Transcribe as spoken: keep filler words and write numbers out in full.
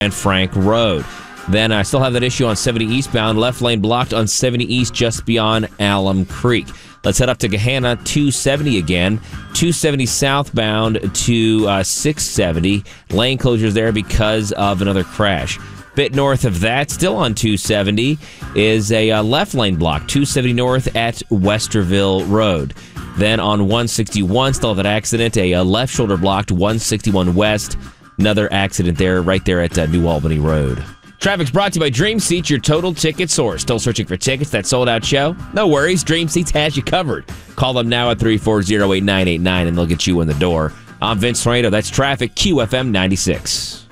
and Frank Road. Then I still have that issue on seventy eastbound, left lane blocked on seventy east just beyond Alum Creek. Let's head up to Gahanna, two seventy again. two seventy southbound to uh, six seventy. Lane closures there because of another crash. Bit north of that, still on two seventy, is a uh, left lane block, two seventy north at Westerville Road. Then on one sixty-one, still that accident, a uh, left shoulder blocked, one sixty-one west. Another accident there, right there at uh, New Albany Road. Traffic's brought to you by Dream Seats, your total ticket source. Still searching for tickets? That sold-out show? No worries. Dream Seats has you covered. Call them now at three four zero, eight nine eight nine, and they'll get you in the door. I'm Vince Tornado. That's Traffic, Q F M ninety-six.